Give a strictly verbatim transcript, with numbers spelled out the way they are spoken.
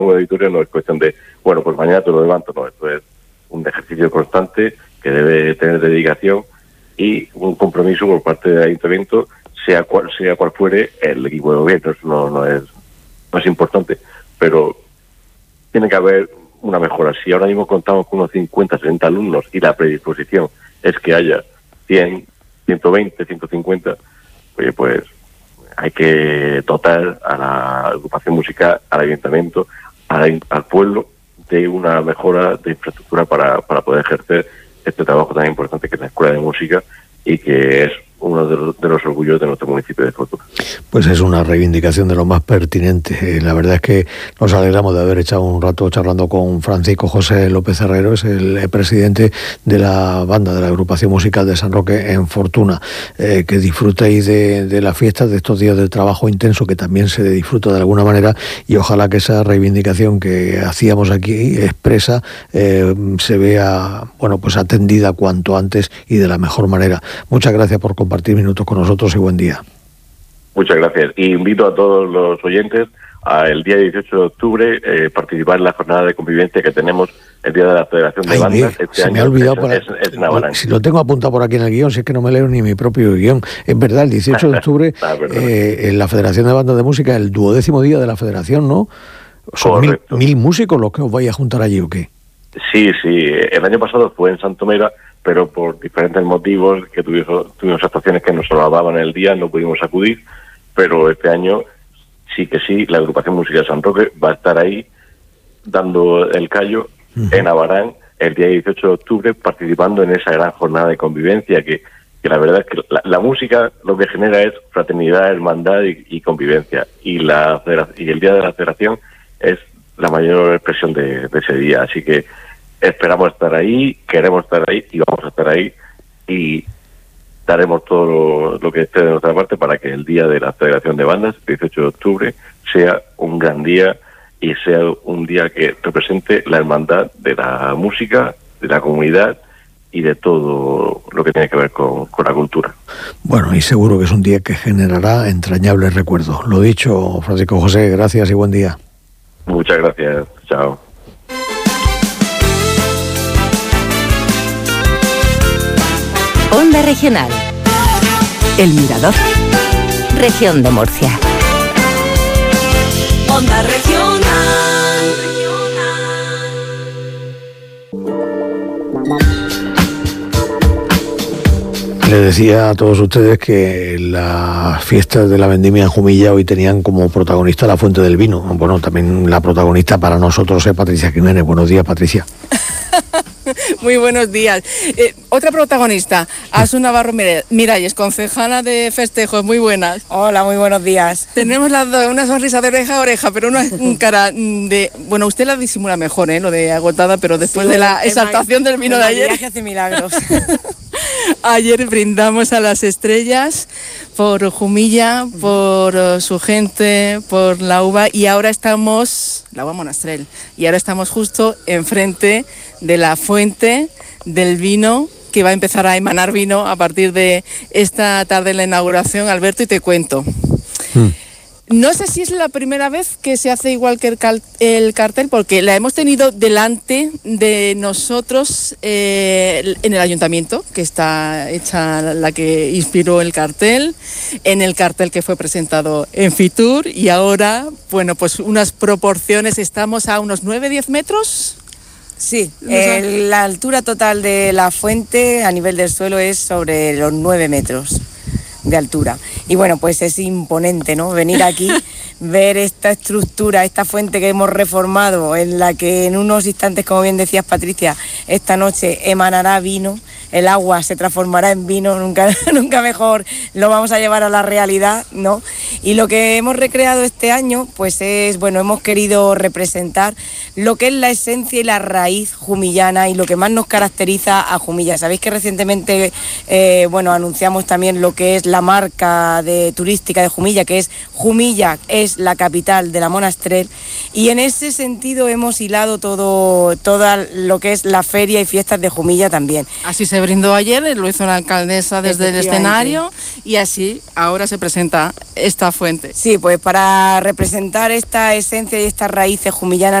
nueva auditorio no es cuestión de, bueno, pues mañana te lo levanto, no, esto es un ejercicio constante que debe tener dedicación y un compromiso por parte del ayuntamiento, sea cual sea cual fuere el equipo de gobierno. Eso no, no es no es importante, pero tiene que haber una mejora. Si ahora mismo contamos con unos cincuenta, sesenta alumnos y la predisposición es que haya cien, ciento veinte, ciento cincuenta, oye, pues hay que dotar a la agrupación musical, al ayuntamiento, al, al pueblo, de una mejora de infraestructura para, para poder ejercer este trabajo tan importante que es la Escuela de Música y que es uno de los, de los orgullos de nuestro municipio de Fortuna. Pues es una reivindicación de lo más pertinente. Eh, la verdad es que nos alegramos de haber echado un rato charlando con Francisco José López Herrero, es el eh, presidente de la banda de la agrupación musical de San Roque en Fortuna. Eh, que disfrutéis de, de las fiestas, de estos días de trabajo intenso, que también se disfruta de alguna manera, y ojalá que esa reivindicación que hacíamos aquí expresa eh, se vea, bueno, pues atendida cuanto antes y de la mejor manera. Muchas gracias por compartir compartir minutos con nosotros y buen día. Muchas gracias. Y invito a todos los oyentes a el día dieciocho de octubre eh, participar en la jornada de convivencia que tenemos el día de la Federación de Ay, Bandas. Este se año me ha olvidado es, por es, es en Abarán. Si lo tengo apuntado por aquí en el guión, si es que no me leo ni mi propio guión. Es verdad, el dieciocho de octubre ah, eh, en la Federación de Bandas de Música, el duodécimo día de la Federación, ¿no? ¿Son mil, mil músicos los que os vais a juntar allí o qué? Sí, sí. El año pasado fue en Santomera, pero por diferentes motivos, que tuvimos, tuvimos actuaciones que nos daban el día, no pudimos acudir, pero este año sí que sí, la agrupación musical de San Roque va a estar ahí dando el callo uh-huh. en Abarán el día dieciocho de octubre, participando en esa gran jornada de convivencia que, que la verdad es que la, la música lo que genera es fraternidad, hermandad y, y convivencia, y la y el día de la federación es la mayor expresión de, de ese día, así que esperamos estar ahí, queremos estar ahí y vamos a estar ahí y daremos todo lo, lo que esté de nuestra parte para que el día de la Federación de Bandas, dieciocho de octubre, sea un gran día y sea un día que represente la hermandad de la música, de la comunidad y de todo lo que tiene que ver con, con la cultura. Bueno, y seguro que es un día que generará entrañables recuerdos. Lo dicho, Francisco José, gracias y buen día. Muchas gracias, chao. Onda Regional. El Mirador. Región de Murcia. Onda Regional. Le decía a todos ustedes que las fiestas de la vendimia en Jumilla hoy tenían como protagonista la Fuente del Vino. Bueno, también la protagonista para nosotros es Patricia Jiménez. Buenos días, Patricia. Muy buenos días. Eh, otra protagonista, Asu Navarro Miralles, concejala de festejos. Muy buenas. Hola, muy buenos días. Tenemos las dos una sonrisa de oreja a oreja, pero una cara de... Bueno, usted la disimula mejor, ¿eh? Lo de agotada, pero después sí, de la exaltación del vino de ayer... que hace milagros. Ayer brindamos a las estrellas por Jumilla, por su gente, por la uva, y ahora estamos... La uva Monastrell. Y ahora estamos justo enfrente de la fuente del vino, que va a empezar a emanar vino a partir de esta tarde en la inauguración, Alberto, y te cuento. Mm. No sé si es la primera vez que se hace igual que el, cal- el cartel, porque la hemos tenido delante de nosotros eh, en el ayuntamiento, que está hecha la que inspiró el cartel, en el cartel que fue presentado en Fitur, y ahora, bueno, pues unas proporciones, estamos a unos nueve a diez metros. Sí, eh, la altura total de la fuente a nivel del suelo es sobre los nueve metros de altura. Y bueno, pues es imponente, ¿no? Venir aquí, ver esta estructura, esta fuente que hemos reformado, en la que en unos instantes, como bien decías, Patricia, esta noche emanará vino, el agua se transformará en vino, nunca, nunca mejor lo vamos a llevar a la realidad, ¿no? Y lo que hemos recreado este año, pues es, bueno, hemos querido representar lo que es la esencia y la raíz jumillana y lo que más nos caracteriza a Jumilla. Sabéis que recientemente, eh, bueno, anunciamos también lo que es la marca de turística de Jumilla, que es Jumilla, es la capital de la Monastrell, y en ese sentido hemos hilado todo, toda lo que es la feria y fiestas de Jumilla también. Así se se brindó ayer, lo hizo la alcaldesa desde el escenario y así ahora se presenta esta fuente. Sí, pues para representar esta esencia y estas raíces jumillanas